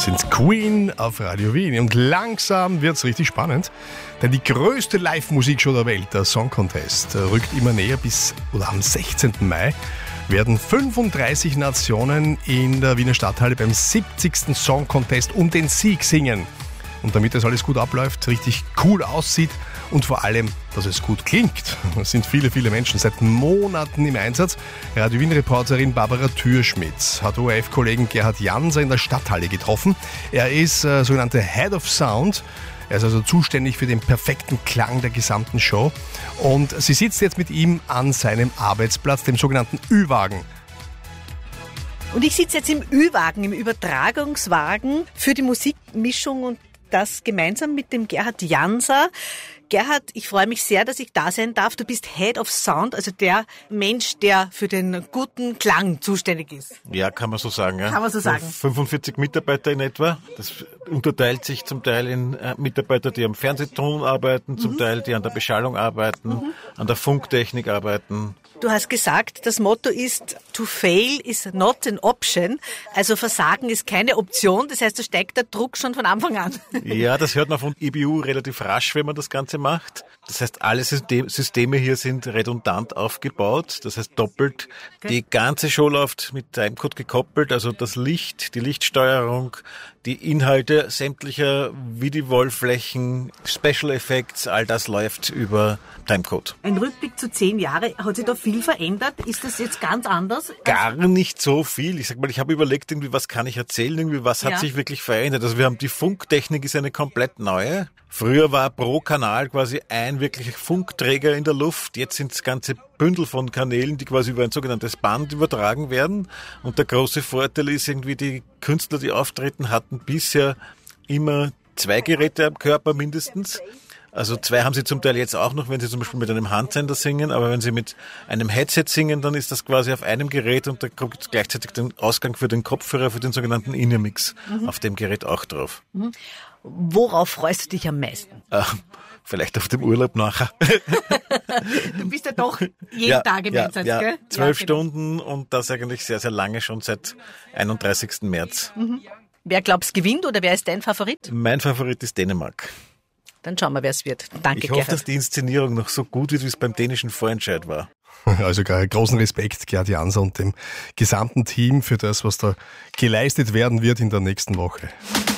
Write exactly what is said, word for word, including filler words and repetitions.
sind Queen auf Radio Wien und langsam wird es richtig spannend, denn die größte Live-Musikshow der Welt, der Song Contest, rückt immer näher. Bis oder am sechzehnten Mai werden fünfunddreißig Nationen in der Wiener Stadthalle beim siebzigsten Song Contest um den Sieg singen. Und damit das alles gut abläuft, richtig cool aussieht und vor allem, dass es gut klingt. Es sind viele, viele Menschen seit Monaten im Einsatz. Radio Wien-Reporterin Barbara Thürschmidt hat O R F-Kollegen Gerhard Janser in der Stadthalle getroffen. Er ist äh, sogenannter Head of Sound. Er ist also zuständig für den perfekten Klang der gesamten Show. Und sie sitzt jetzt mit ihm an seinem Arbeitsplatz, dem sogenannten Ü-Wagen. Und ich sitze jetzt im Ü-Wagen, im Übertragungswagen für die Musikmischung und das gemeinsam mit dem Gerhard Janser. Gerhard, ich freue mich sehr, dass ich da sein darf. Du bist Head of Sound, also der Mensch, der für den guten Klang zuständig ist. Ja, kann man so sagen. Ja. Kann man so sagen. fünfundvierzig Mitarbeiter in etwa. Das unterteilt sich zum Teil in äh, Mitarbeiter, die am Fernsehton arbeiten, zum mhm. Teil, die an der Beschallung arbeiten, mhm. an der Funktechnik arbeiten. Du hast gesagt, das Motto ist, to fail is not an option. Also Versagen ist keine Option. Das heißt, da steigt der Druck schon von Anfang an. Ja, das hört man von E B U relativ rasch, wenn man das Ganze macht. Das heißt, alle Systeme hier sind redundant aufgebaut. Das heißt, doppelt. Okay. Die ganze Show läuft mit Timecode gekoppelt. Also das Licht, die Lichtsteuerung, die Inhalte sämtlicher Videowallflächen, Special Effects, all das läuft über Timecode. Ein Rückblick zu zehn Jahre. Hat sich da viel verändert? Ist das jetzt ganz anders? Gar nicht so viel. Ich sag mal, ich habe überlegt, irgendwie, was kann ich erzählen? Irgendwie, was hat ja. sich wirklich verändert? Also wir haben die Funktechnik ist eine komplett neue. Früher war pro Kanal quasi ein wirklicher Funkträger in der Luft. Jetzt sind es ganze Bündel von Kanälen, die quasi über ein sogenanntes Band übertragen werden. Und der große Vorteil ist irgendwie, die Künstler, die auftreten, hatten bisher immer zwei Geräte am Körper mindestens. Also zwei haben sie zum Teil jetzt auch noch, wenn sie zum Beispiel mit einem Handsender singen, aber wenn sie mit einem Headset singen, dann ist das quasi auf einem Gerät und da kommt gleichzeitig den Ausgang für den Kopfhörer, für den sogenannten In-Ear-Mix mhm. auf dem Gerät auch drauf. Mhm. Worauf freust du dich am meisten? Äh, vielleicht auf dem Urlaub nachher. Du bist ja doch jeden ja, Tag im ja, Einsatz, ja, gell? Zwölf ja, genau. Stunden und das eigentlich sehr, sehr lange, schon seit einunddreißigsten März. Mhm. Wer glaubst gewinnt oder wer ist dein Favorit? Mein Favorit ist Dänemark. Dann schauen wir, wer es wird. Danke, Ich hoffe, Gerhard. dass die Inszenierung noch so gut wird, wie es beim dänischen Vorentscheid war. Also großen Respekt, Gerhard Janser und dem gesamten Team für das, was da geleistet werden wird in der nächsten Woche.